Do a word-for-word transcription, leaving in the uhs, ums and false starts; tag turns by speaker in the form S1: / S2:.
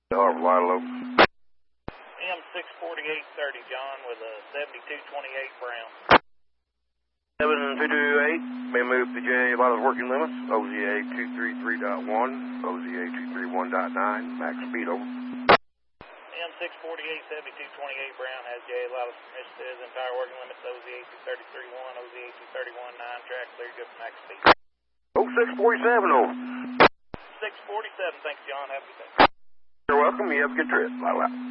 S1: Harvard Waterloo.
S2: M six forty-eight thirty, John, with a seventy-two twenty-eight Brown.
S1: seven two two eight, may move to J Waterloo working limits, O Z A two three three point one, O Z A two three one point nine, max speed over.
S2: M six forty-eight seventy-two twenty-eight Brown has J Waterloo permission to his entire working limits, O Z A two thirty-three point one, O Z A two thirty-one point nine, track clear, good for max speed.
S1: Oh six forty-seven over.
S2: six forty-seven, thanks, John, have a good day.
S1: You're welcome, you have a good trip. Bye bye.